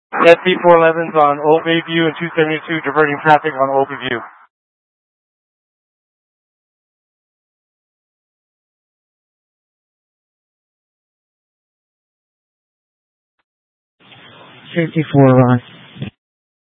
SC411's on Old Bayview and 272 diverting traffic on Old Bayview. Safety 4, Ron.